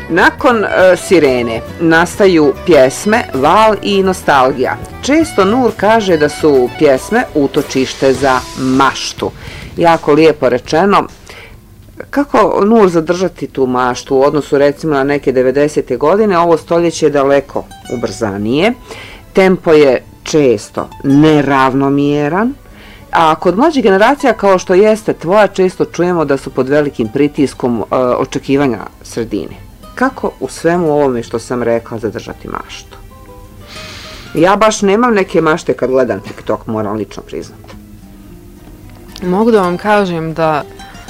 Nakon Sirene nastaju pjesme Val i Nostalgija. Često Nur kaže da su pjesme utočište za maštu. Jako lijepo rečeno. Kako Nur zadržati tu maštu u odnosu recimo na neke 90. godine? Ovo stoljeće je daleko ubrzanije. Tempo je često neravnomjeran. A kod mlađih generacija kao što jeste tvoja često čujemo da su pod velikim pritiskom očekivanja sredine. Kako u svemu ovome što sam rekla zadržati maštu? Ja baš nemam neke mašte kad gledam TikTok, moram lično priznati. Mogu da vam kažem da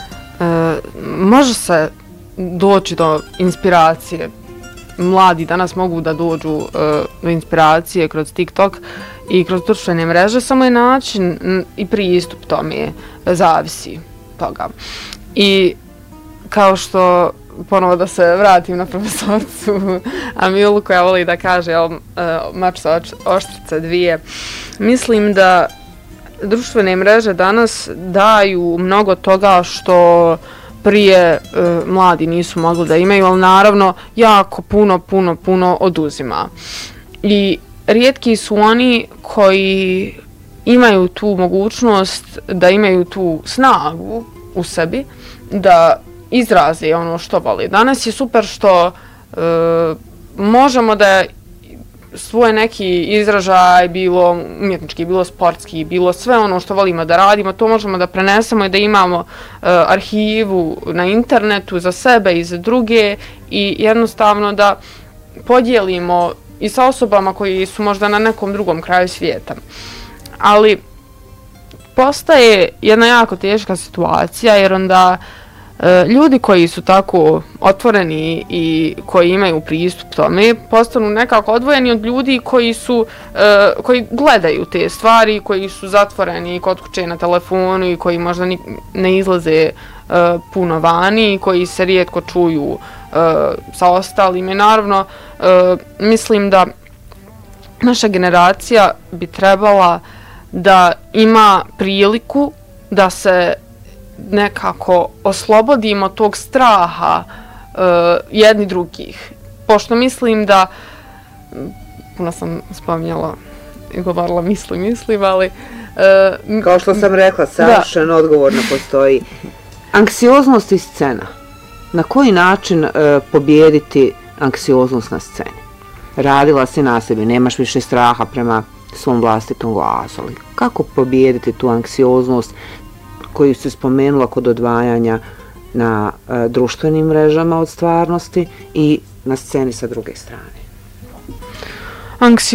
može se doći do inspiracije. Mladi danas mogu da dođu do inspiracije kroz TikTok i kroz društvene mreže, samo je način i pristup tome zavisi toga. I kao što ponovo da se vratim na profesorcu Amilu koja voli da kaže mač sa oštrice dvije. Mislim da društvene mreže danas daju mnogo toga što prije mladi nisu mogli da imaju, ali naravno jako puno oduzima. I rijetki su oni koji imaju tu mogućnost, da imaju tu snagu u sebi, da izraze ono što voli. Danas je super što možemo da svoj neki izražaj, bilo umjetnički, bilo sportski, bilo sve ono što volimo da radimo, to možemo da prenesemo i da imamo arhivu na internetu za sebe i za druge i jednostavno da podijelimo i sa osobama koji su možda na nekom drugom kraju svijeta. Ali postaje jedna jako teška situacija jer onda ljudi koji su tako otvoreni i koji imaju pristup tome postanu nekako odvojeni od ljudi koji gledaju te stvari, koji su zatvoreni kod kuće na telefonu i koji možda ne izlaze puno vani, koji se rijetko čuju sa ostalim. I naravno mislim da naša generacija bi trebala da ima priliku da se nekako oslobodimo tog straha jedni drugih. Pošto mislim da, puno sam spominjala i govorila mislim, ali... Kao što sam rekla, savršeno odgovorno postoji. Anksioznost i scena. Na koji način pobijediti anksioznost na sceni? Radila si na sebi, nemaš više straha prema svom vlastitom glasu. Kako pobijediti tu anksioznost koju se spomenula kod odvajanja na društvenim mrežama od stvarnosti i na sceni sa druge strane?